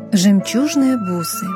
Жемчужные бусы.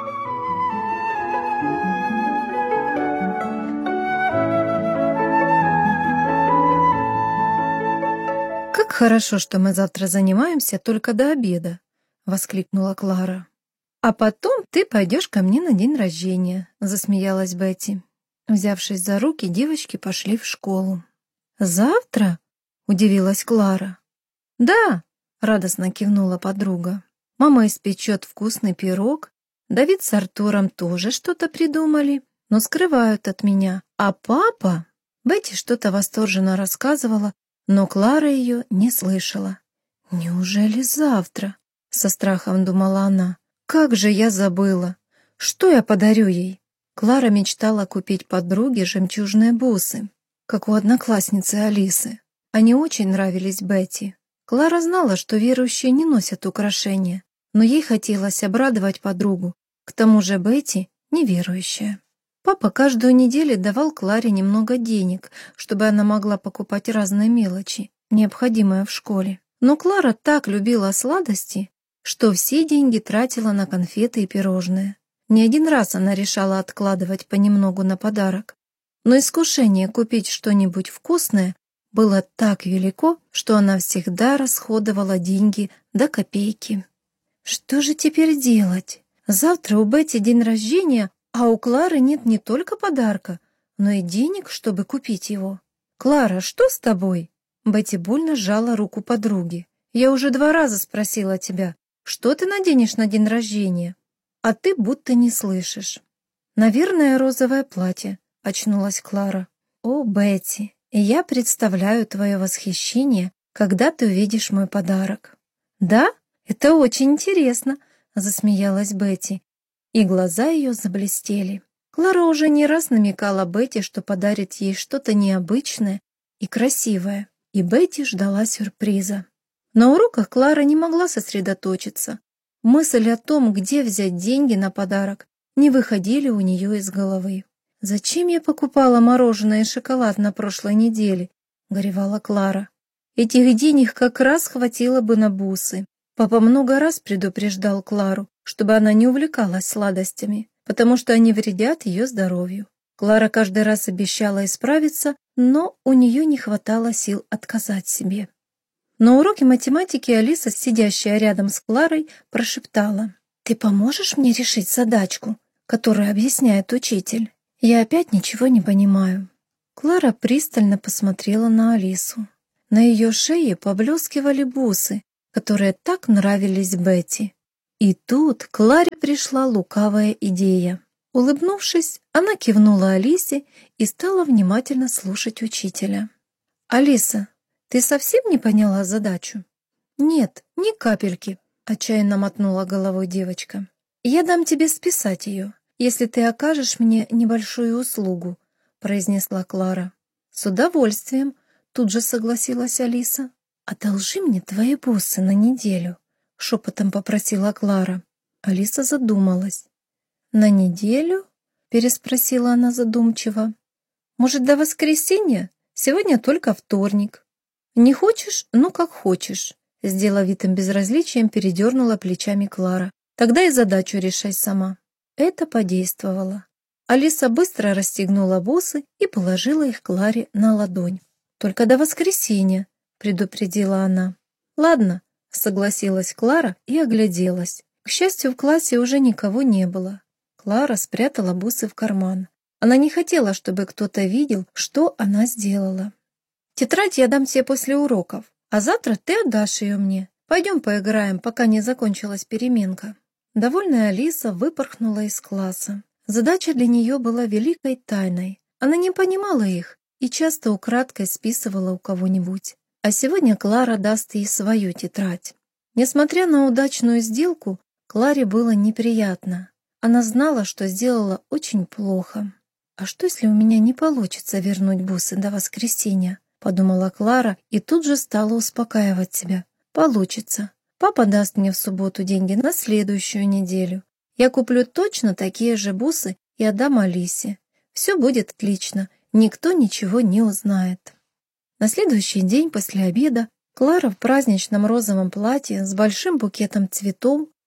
«Как хорошо, что мы завтра занимаемся только до обеда!» — воскликнула Клара. «А потом ты пойдешь ко мне на день рождения», — засмеялась Бетти. Взявшись за руки, девочки пошли в школу. «Завтра?» — удивилась Клара. «Да!» — радостно кивнула подруга. «Мама испечет вкусный пирог. Давид с Артуром тоже что-то придумали, но скрывают от меня. А папа...» Бетти что-то восторженно рассказывала, но Клара ее не слышала. «Неужели завтра?» — со страхом думала она. «Как же я забыла! Что я подарю ей?» Клара мечтала купить подруге жемчужные бусы, как у одноклассницы Алисы. Они очень нравились Бетти. Клара знала, что верующие не носят украшения, но ей хотелось обрадовать подругу. К тому же Бетти неверующая. Папа каждую неделю давал Кларе немного денег, чтобы она могла покупать разные мелочи, необходимые в школе. Но Клара так любила сладости, что все деньги тратила на конфеты и пирожные. Не один раз она решала откладывать понемногу на подарок. Но искушение купить что-нибудь вкусное было так велико, что она всегда расходовала деньги до копейки. Что же теперь делать? Завтра у Бетти день рождения, а у Клары нет не только подарка, но и денег, чтобы купить его. «Клара, что с тобой?» Бетти больно сжала руку подруги. «Я уже 2 раза спросила тебя, что ты наденешь на день рождения? А ты будто не слышишь». «Наверное, розовое платье», — очнулась Клара. «О, Бетти, я представляю твое восхищение, когда ты увидишь мой подарок». «Да? Это очень интересно», — засмеялась Бетти, и глаза ее заблестели. Клара уже не раз намекала Бетти, что подарит ей что-то необычное и красивое, и Бетти ждала сюрприза. На уроках Клара не могла сосредоточиться. Мысль о том, где взять деньги на подарок, не выходили у нее из головы. «Зачем я покупала мороженое и шоколад на прошлой неделе?» — горевала Клара. «Этих денег как раз хватило бы на бусы». Папа много раз предупреждал Клару, чтобы она не увлекалась сладостями, потому что они вредят ее здоровью. Клара каждый раз обещала исправиться, но у нее не хватало сил отказать себе. На уроке математики Алиса, сидящая рядом с Кларой, прошептала: «Ты поможешь мне решить задачку, которую объясняет учитель? Я опять ничего не понимаю». Клара пристально посмотрела на Алису. На ее шее поблескивали бусы, которые так нравились Бетти. И тут к Кларе пришла лукавая идея. Улыбнувшись, она кивнула Алисе и стала внимательно слушать учителя. «Алиса, ты совсем не поняла задачу?» «Нет, ни капельки», — отчаянно мотнула головой девочка. «Я дам тебе списать ее, если ты окажешь мне небольшую услугу», — произнесла Клара. «С удовольствием», — тут же согласилась Алиса. «Одолжи мне твои бусы на неделю», — шепотом попросила Клара. Алиса задумалась. «На неделю?» — переспросила она задумчиво. «Может, до воскресенья? Сегодня только вторник». «Не хочешь? Ну, как хочешь», — с деловитым безразличием передернула плечами Клара. «Тогда и задачу решай сама». Это подействовало. Алиса быстро расстегнула бусы и положила их Кларе на ладонь. «Только до воскресенья», — предупредила она. «Ладно», — согласилась Клара и огляделась. К счастью, в классе уже никого не было. Клара спрятала бусы в карман. Она не хотела, чтобы кто-то видел, что она сделала. «Тетрадь я дам тебе после уроков, а завтра ты отдашь ее мне. Пойдем поиграем, пока не закончилась переменка». Довольная Алиса выпорхнула из класса. Задача для нее была великой тайной. Она не понимала их и часто украдкой списывала у кого-нибудь. А сегодня Клара даст ей свою тетрадь. Несмотря на удачную сделку, Кларе было неприятно. Она знала, что сделала очень плохо. «А что, если у меня не получится вернуть бусы до воскресенья?» — подумала Клара и тут же стала успокаивать себя. «Получится. Папа даст мне в субботу деньги на следующую неделю. Я куплю точно такие же бусы и отдам Алисе. Все будет отлично, никто ничего не узнает». На следующий день после обеда Клара в праздничном розовом платье с большим букетом цветов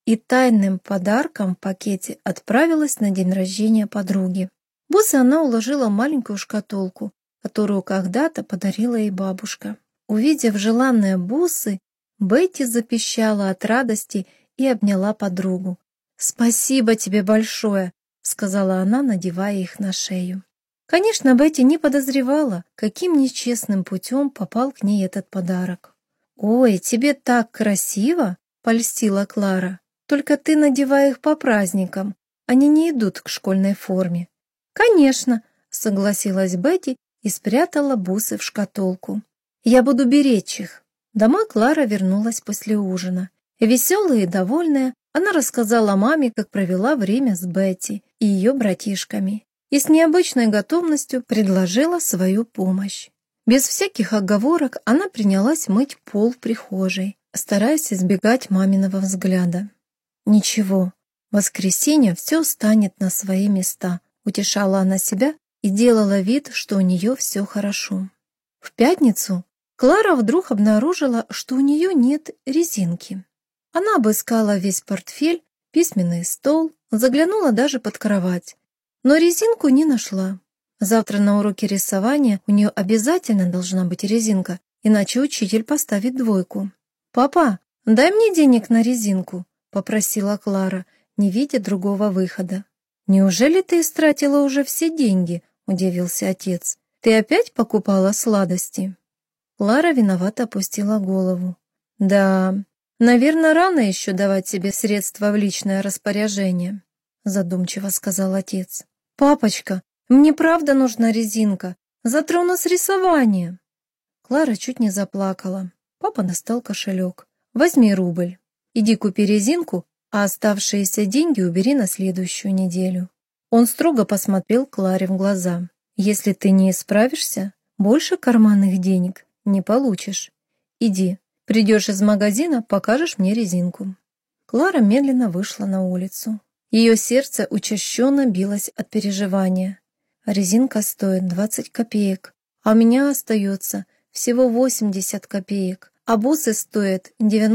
и тайным подарком в пакете отправилась на день рождения подруги. Бусы она уложила в маленькую шкатулку, которую когда-то подарила ей бабушка. Увидев желанные бусы, Бетти запищала от радости и обняла подругу. «Спасибо тебе большое», — сказала она, надевая их на шею. Конечно, Бетти не подозревала, каким нечестным путем попал к ней этот подарок. «Ой, тебе так красиво!» — польстила Клара. «Только ты надевай их по праздникам, они не идут к школьной форме». «Конечно», — согласилась Бетти и спрятала бусы в шкатулку. «Я буду беречь их». Домой Клара вернулась после ужина. Веселая и довольная, она рассказала маме, как провела время с Бетти и ее братишками, и с необычной готовностью предложила свою помощь. Без всяких оговорок она принялась мыть пол в прихожей, стараясь избегать маминого взгляда. «Ничего, в воскресенье все станет на свои места», — утешала она себя и делала вид, что у нее все хорошо. В пятницу Клара вдруг обнаружила, что у нее нет резинки. Она обыскала весь портфель, письменный стол, заглянула даже под кровать, но резинку не нашла. Завтра на уроке рисования у нее обязательно должна быть резинка, иначе учитель поставит 2. «Папа, дай мне денег на резинку», — попросила Клара, не видя другого выхода. «Неужели ты истратила уже все деньги?» — удивился отец. «Ты опять покупала сладости?» Клара виновато опустила голову. «Да, наверное, рано еще давать себе средства в личное распоряжение», — задумчиво сказал отец. «Папочка, мне правда нужна резинка. Завтра у нас рисование». Клара чуть не заплакала. Папа достал кошелек. «Возьми рубль. Иди купи резинку, а оставшиеся деньги убери на следующую неделю». Он строго посмотрел Кларе в глаза. «Если ты не исправишься, больше карманных денег не получишь. Иди, придешь из магазина, покажешь мне резинку». Клара медленно вышла на улицу. Ее сердце учащенно билось от переживания. «Резинка стоит 20 копеек, а у меня остается всего 80 копеек, а бусы стоят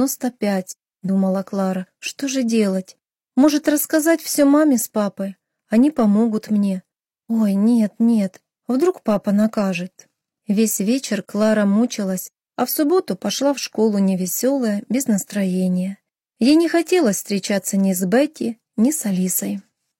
95, думала Клара. «Что же делать? Может, рассказать все маме с папой? Они помогут мне. Ой, нет, нет, вдруг папа накажет». Весь вечер Клара мучилась, а в субботу пошла в школу невеселая, без настроения. Ей не хотелось встречаться ни с Бетти, ни с Алисой.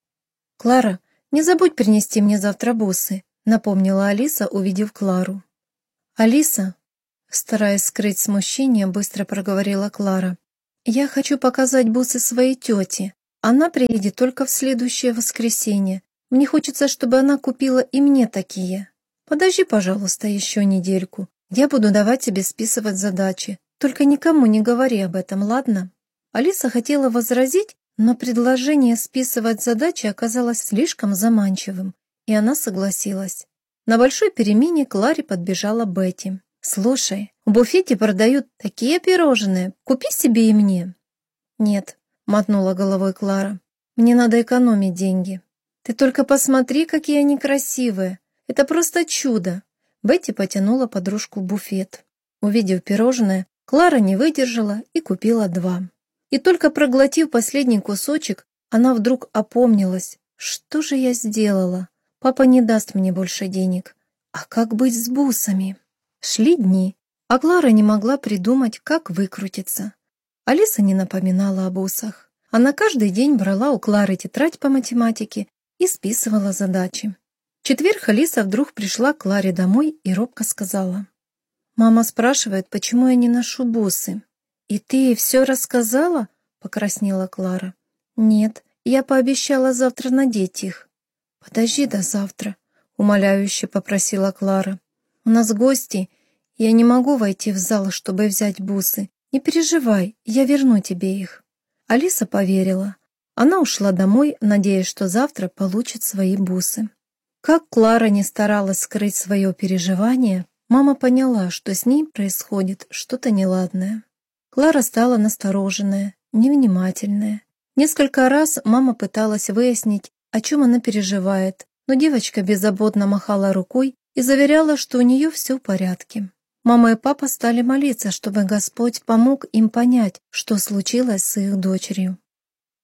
«Клара, не забудь принести мне завтра бусы», — напомнила Алиса, увидев Клару. «Алиса», — стараясь скрыть смущение, быстро проговорила Клара, «я хочу показать бусы своей тете. Она приедет только в следующее воскресенье. Мне хочется, чтобы она купила и мне такие. Подожди, пожалуйста, еще недельку. Я буду давать тебе списывать задачи. Только никому не говори об этом, ладно?» Алиса хотела возразить, но предложение списывать задачи оказалось слишком заманчивым, и она согласилась. На большой перемене к Кларе подбежала Бетти. «Слушай, в буфете продают такие пирожные. Купи себе и мне». «Нет», — мотнула головой Клара, — «мне надо экономить деньги». «Ты только посмотри, какие они красивые. Это просто чудо!» Бетти потянула подружку в буфет. Увидев пирожное, Клара не выдержала и купила 2. И только проглотив последний кусочек, она вдруг опомнилась. «Что же я сделала? Папа не даст мне больше денег. А как быть с бусами?» Шли дни, а Клара не могла придумать, как выкрутиться. Алиса не напоминала о бусах. Она каждый день брала у Клары тетрадь по математике и списывала задачи. В четверг Алиса вдруг пришла к Кларе домой и робко сказала: «Мама спрашивает, почему я не ношу бусы». «И ты ей все рассказала?» — покраснела Клара. «Нет, я пообещала завтра надеть их». «Подожди до завтра», — умоляюще попросила Клара. «У нас гости, я не могу войти в зал, чтобы взять бусы. Не переживай, я верну тебе их». Алиса поверила. Она ушла домой, надеясь, что завтра получит свои бусы. Как Клара не старалась скрыть свое переживание, мама поняла, что с ней происходит что-то неладное. Клара стала настороженная, невнимательная. Несколько раз мама пыталась выяснить, о чем она переживает, но девочка беззаботно махала рукой и заверяла, что у нее все в порядке. Мама и папа стали молиться, чтобы Господь помог им понять, что случилось с их дочерью.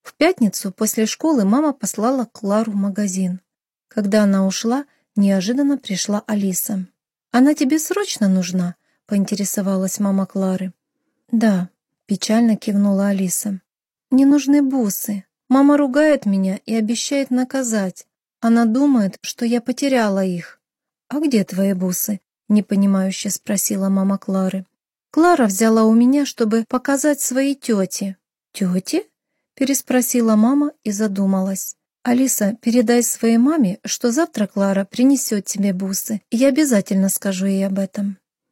В пятницу после школы мама послала Клару в магазин. Когда она ушла, неожиданно пришла Алиса. «Она тебе срочно нужна?» — поинтересовалась мама Клары. «Да», — печально кивнула Алиса. «Мне нужны бусы. Мама ругает меня и обещает наказать. Она думает, что я потеряла их». «А где твои бусы?» — непонимающе спросила мама Клары. «Клара взяла у меня, чтобы показать своей тете». «Тете?» — переспросила мама и задумалась. «Алиса, передай своей маме, что завтра Клара принесет тебе бусы, и я обязательно скажу ей об этом».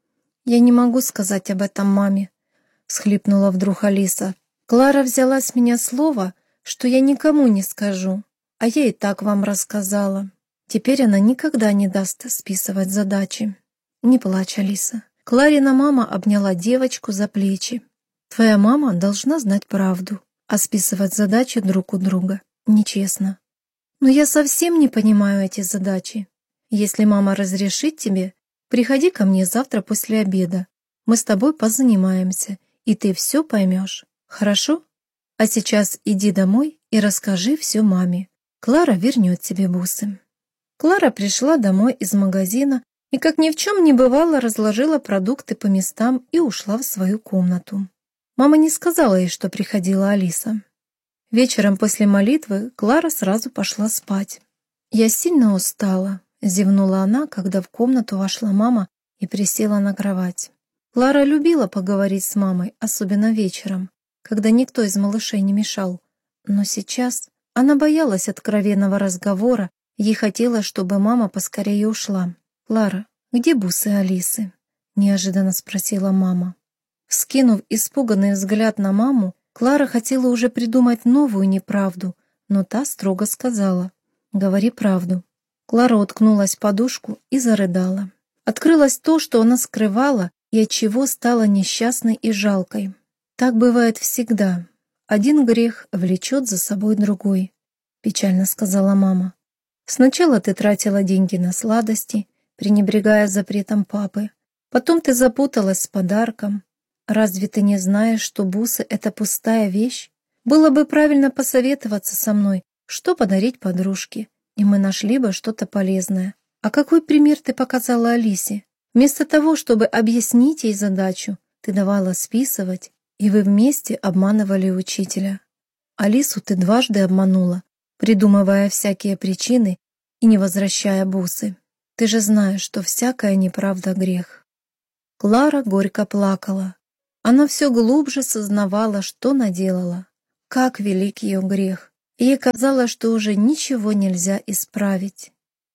«Я не могу сказать об этом маме», — всхлипнула вдруг Алиса. «Клара взяла с меня слово, что я никому не скажу, а я и так вам рассказала. Теперь она никогда не даст списывать задачи». «Не плачь, Алиса». Кларина мама обняла девочку за плечи. «Твоя мама должна знать правду, а списывать задачи друг у друга нечестно». «Но я совсем не понимаю эти задачи. Если мама разрешит тебе, приходи ко мне завтра после обеда. Мы с тобой позанимаемся, и ты все поймешь. Хорошо? А сейчас иди домой и расскажи все маме. Клара вернет тебе бусы». Клара пришла домой из магазина и, как ни в чем не бывало, разложила продукты по местам и ушла в свою комнату. Мама не сказала ей, что приходила Алиса. Вечером после молитвы Клара сразу пошла спать. «Я сильно устала», — зевнула она, когда в комнату вошла мама и присела на кровать. Клара любила поговорить с мамой, особенно вечером, когда никто из малышей не мешал. Но сейчас она боялась откровенного разговора, ей хотелось, чтобы мама поскорее ушла. «Клара, где бусы Алисы?» — неожиданно спросила мама. Вскинув испуганный взгляд на маму, Клара хотела уже придумать новую неправду, но та строго сказала: «Говори правду». Клара уткнулась в подушку и зарыдала. Открылось то, что она скрывала и от чего стала несчастной и жалкой. Так бывает всегда. Один грех влечет за собой другой, печально сказала мама. Сначала ты тратила деньги на сладости, пренебрегая запретом папы. Потом ты запуталась с подарком. Разве ты не знаешь, что бусы — это пустая вещь? Было бы правильно посоветоваться со мной, что подарить подружке, и мы нашли бы что-то полезное. А какой пример ты показала Алисе? Вместо того, чтобы объяснить ей задачу, ты давала списывать, и вы вместе обманывали учителя. Алису ты дважды обманула, придумывая всякие причины и не возвращая бусы. Ты же знаешь, что всякая неправда — грех». Клара горько плакала. Она все глубже сознавала, что наделала. Как велик ее грех. И ей казалось, что уже ничего нельзя исправить.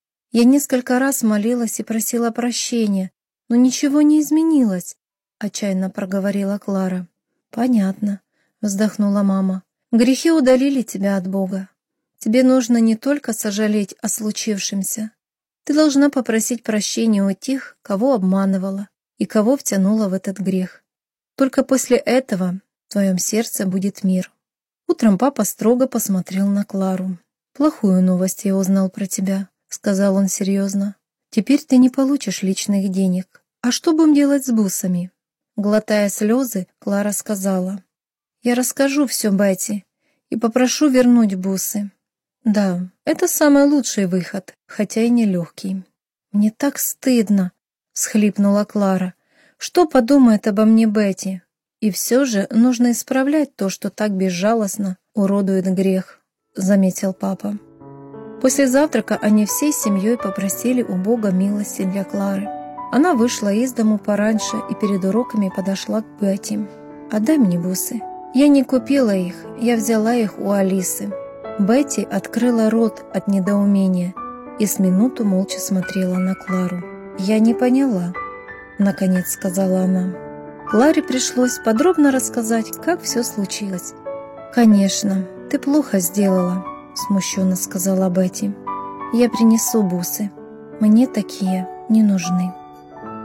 Я несколько раз молилась и просила прощения, но ничего не изменилось, отчаянно проговорила Клара. «Понятно», — вздохнула мама. «Грехи удалили тебя от Бога. Тебе нужно не только сожалеть о случившемся. Ты должна попросить прощения у тех, кого обманывала и кого втянула в этот грех. Только после этого в твоем сердце будет мир». Утром папа строго посмотрел на Клару. «Плохую новость я узнал про тебя», — сказал он серьезно. «Теперь ты не получишь личных денег. А что будем делать с бусами?» Глотая слезы, Клара сказала: «Я расскажу все Бетти и попрошу вернуть бусы». «Да, это самый лучший выход, хотя и нелегкий». «Мне так стыдно», — всхлипнула Клара. «Что подумает обо мне Бетти? И все же нужно исправлять то, что так безжалостно уродует грех», — заметил папа. После завтрака они всей семьей попросили у Бога милости для Клары. Она вышла из дому пораньше и перед уроками подошла к Бетти. «Отдай мне бусы». «Я не купила их, я взяла их у Алисы». Бетти открыла рот от недоумения и с минуту молча смотрела на Клару. «Я не поняла», — наконец сказала она. Кларе пришлось подробно рассказать, как все случилось. «Конечно, ты плохо сделала», — смущенно сказала Бетти. «Я принесу бусы. Мне такие не нужны».